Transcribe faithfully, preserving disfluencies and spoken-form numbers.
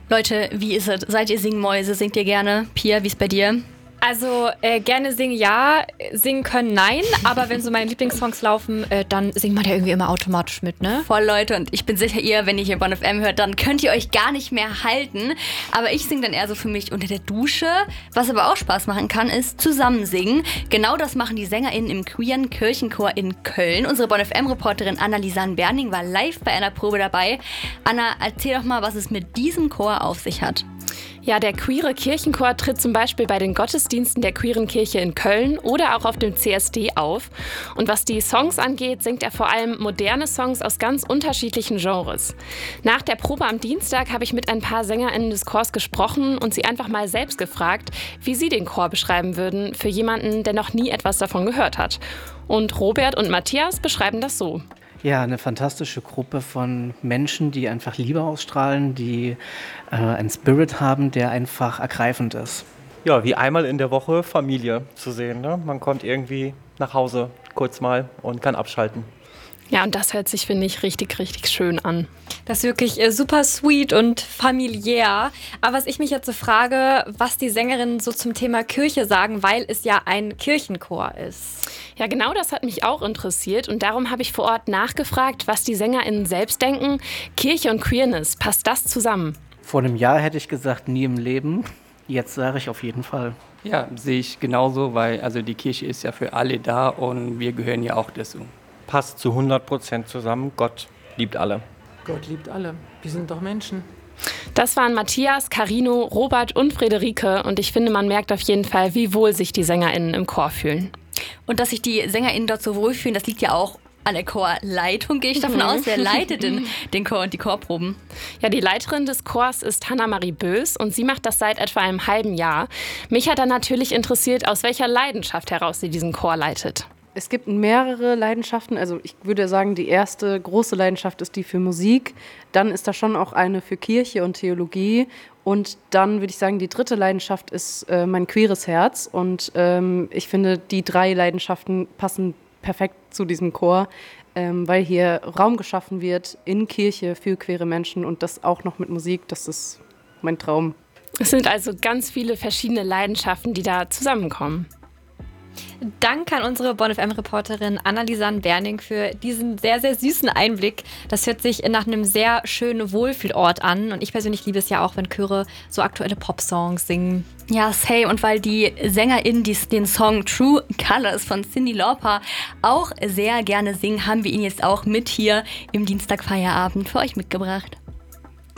Leute, wie ist es? Seid ihr Singmäuse? Singt ihr gerne? Pia, wie ist bei dir? Also äh, gerne singen ja, singen können nein, aber wenn so meine Lieblingssongs laufen, äh, dann singt man ja irgendwie immer automatisch mit, ne? Voll, Leute, und ich bin sicher, ihr, wenn ihr hier Bonn F M hört, dann könnt ihr euch gar nicht mehr halten. Aber ich singe dann eher so für mich unter der Dusche. Was aber auch Spaß machen kann, ist zusammen singen. Genau das machen die SängerInnen im queeren Kirchenchor in Köln. Unsere Bonn F M-Reporterin Anna-Lisanne Berning war live bei einer Probe dabei. Anna, erzähl doch mal, was es mit diesem Chor auf sich hat. Ja, der queere Kirchenchor tritt zum Beispiel bei den Gottesdiensten der queeren Kirche in Köln oder auch auf dem C S D auf. Und was die Songs angeht, singt er vor allem moderne Songs aus ganz unterschiedlichen Genres. Nach der Probe am Dienstag habe ich mit ein paar SängerInnen des Chors gesprochen und sie einfach mal selbst gefragt, wie sie den Chor beschreiben würden für jemanden, der noch nie etwas davon gehört hat. Und Robert und Matthias beschreiben das so. Ja, eine fantastische Gruppe von Menschen, die einfach Liebe ausstrahlen, die äh, einen Spirit haben, der einfach ergreifend ist. Ja, wie einmal in der Woche Familie zu sehen. Ne? Man kommt irgendwie nach Hause kurz mal und kann abschalten. Ja, und das hört sich, finde ich, richtig, richtig schön an. Das ist wirklich äh, super sweet und familiär. Aber was ich mich jetzt so frage, was die Sängerinnen so zum Thema Kirche sagen, weil es ja ein Kirchenchor ist. Ja, genau das hat mich auch interessiert und darum habe ich vor Ort nachgefragt, was die SängerInnen selbst denken. Kirche und Queerness, passt das zusammen? Vor einem Jahr hätte ich gesagt, nie im Leben. Jetzt sage ich auf jeden Fall. Ja, sehe ich genauso, weil also die Kirche ist ja für alle da und wir gehören ja auch dazu. Passt zu hundert Prozent zusammen. Gott liebt alle. Gott liebt alle. Wir sind doch Menschen. Das waren Matthias, Carino, Robert und Friederike und ich finde, man merkt auf jeden Fall, wie wohl sich die SängerInnen im Chor fühlen. Und dass sich die SängerInnen dort so wohlfühlen, das liegt ja auch an der Chorleitung, gehe ich davon aus. Wer leitet denn den Chor und die Chorproben? Ja, die Leiterin des Chors ist Hanna-Marie Bös und sie macht das seit etwa einem halben Jahr. Mich hat dann natürlich interessiert, aus welcher Leidenschaft heraus sie diesen Chor leitet. Es gibt mehrere Leidenschaften. Also ich würde sagen, die erste große Leidenschaft ist die für Musik. Dann ist da schon auch eine für Kirche und Theologie. Und dann würde ich sagen, die dritte Leidenschaft ist äh, mein queeres Herz. Und ähm, ich finde, die drei Leidenschaften passen perfekt zu diesem Chor, ähm, weil hier Raum geschaffen wird in Kirche für queere Menschen und das auch noch mit Musik. Das ist mein Traum. Es sind also ganz viele verschiedene Leidenschaften, die da zusammenkommen. Danke an unsere Bonn F M-Reporterin Anna-Lisanne Berning für diesen sehr, sehr süßen Einblick. Das hört sich nach einem sehr schönen Wohlfühlort an. Und ich persönlich liebe es ja auch, wenn Chöre so aktuelle Popsongs singen. Ja, say, und weil die SängerInnen die den Song True Colors von Cyndi Lauper auch sehr gerne singen, haben wir ihn jetzt auch mit hier im Dienstagfeierabend für euch mitgebracht.